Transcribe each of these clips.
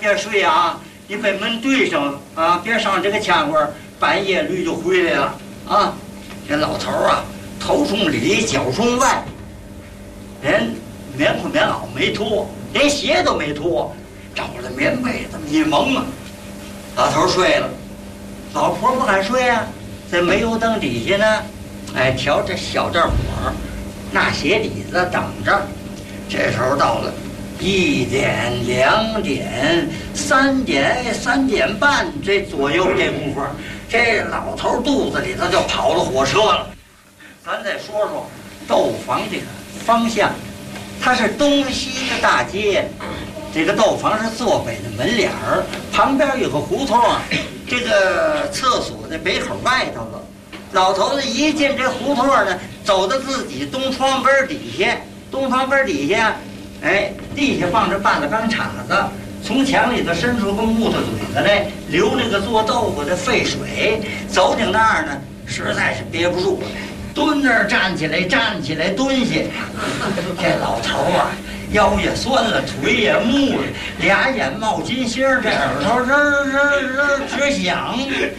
别睡啊，你把门对上啊，别上这个掐棍，半夜驴就回来了啊。这老头啊，头冲里，脚冲外，连棉裤棉袄没脱，连鞋都没脱，找了棉被这么一蒙啊，老头睡了，老婆不敢睡啊，在煤油灯底下呢，哎，调着小这火，那鞋底子等着。这时候到了1点、2点、3点、3点半这左右这功夫，这老头肚子里头就跑了火车了。咱再说说豆房这个方向，它是东西的大街，这个豆房是坐北的门脸儿，旁边有个胡同啊，这个厕所在北口外头了。老头子一进这胡同呢，走到自己东窗根底下，东窗根底下，哎，地下放着半个钢叉子，从墙里头伸出个木头嘴子来，流那个做豆腐的沸水。走ถึง那儿呢，实在是憋不住了，蹲那儿站起来，站起来蹲下。这老头啊，腰也酸了，腿也木了，俩眼冒金星，这耳朵直响。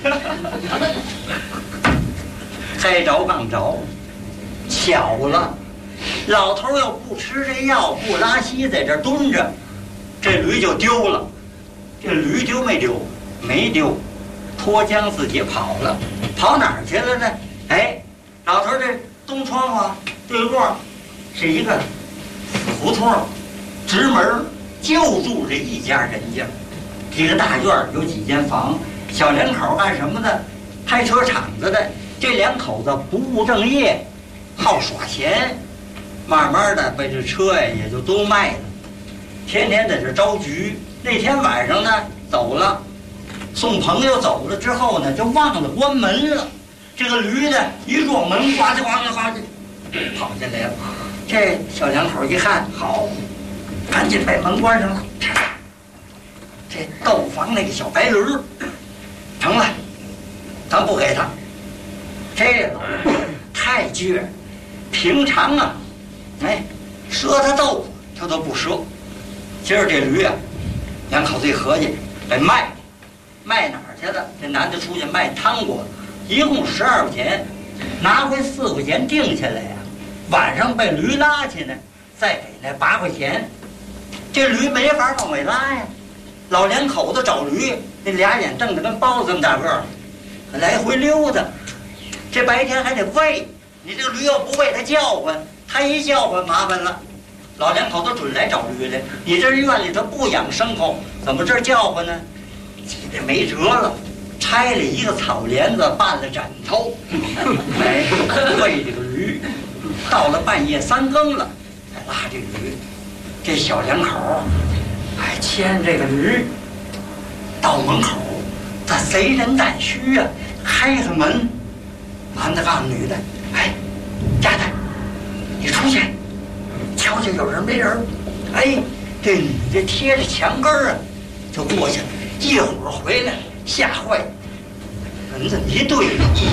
该着刚着，巧了，老头要不吃这药，不拉稀，在这蹲着，这驴就丢了。这驴丢没丢？没丢，脱缰自己跑了。跑哪儿去了呢？哎，老头这东窗啊对过是一个死胡同，直门就住这一家人家。这个大院有几间房，小两口干什么的？开车厂子的。这两口子不务正业，好耍钱，慢慢的把这车呀也就都卖了，天天在这招局。那天晚上呢走了，送朋友走了之后呢，就忘了关门了。这个驴呢一撞门，呱唧呱唧呱唧跑进来了。这小两口一看，好，赶紧把门关上了。这豆房那个小白驴成了，咱不给他。这老人太倔，平常啊，哎，赊他豆腐他都不赊。今儿这驴啊，两口子一合计，得卖哪儿去了？这男的出去卖汤锅，一共12块钱，拿回4块钱定下来呀。晚上被驴拉去呢，再给那8块钱。这驴没法往外拉呀，老两口子找驴，那俩眼瞪得跟包子这么大个儿，来回溜达。这白天还得喂，你这个驴要不喂它叫唤，它一叫唤麻烦了。老两口子准来找驴来，你这院里头不养牲口，怎么这叫唤呢？急得没辙了，拆了一个草帘子拌了枕头，哎，喂这个驴。到了半夜3更了，再拉这驴。这小两口哎牵这个驴到门口，他贼人胆虚啊，开开门。男的告诉女的，哎，丫头，你出去瞧瞧有人没人。哎，这女的贴着墙根儿啊就过去了，一会儿回来吓坏了，人这么一对，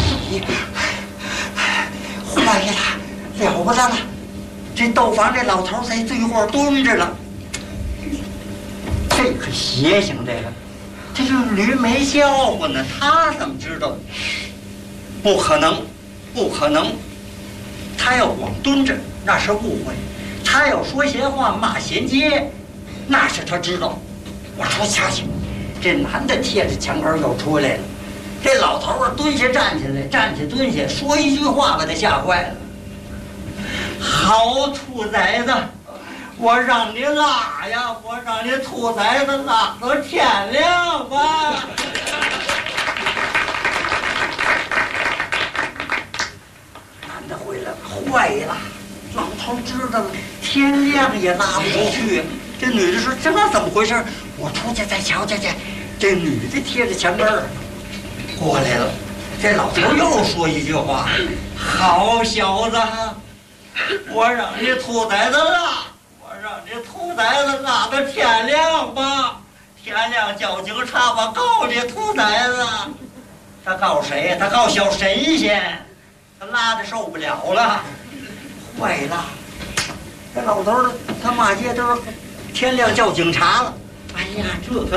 坏了，了不得了，这豆房这老头在最后蹲着了。这可邪性，这个驴没叫唤呢，他怎么知道？不可能，不可能！他要光蹲着，那是误会；他要说闲话、骂衔接，那是他知道。我说下去，这男的贴着墙根又出来了，这老头儿蹲下站起来，站起蹲下，说一句话把他吓坏了。好兔崽子，我让你拉呀，我让你兔崽子拉到天亮吧！坏了，老头知道了，天亮也拉不出去。这女的说：“这怎么回事？我出去再瞧瞧去。”这女的贴着墙根儿过来了。这老头又说一句话：“好小子，我让你兔崽子拉，我让你兔崽子拉到天亮吧。天亮叫警察，我告你兔崽子。”他告谁呀？他告小神仙。他拉的受不了了，坏了！这老头儿他骂街都是天亮叫警察了。哎呀，这可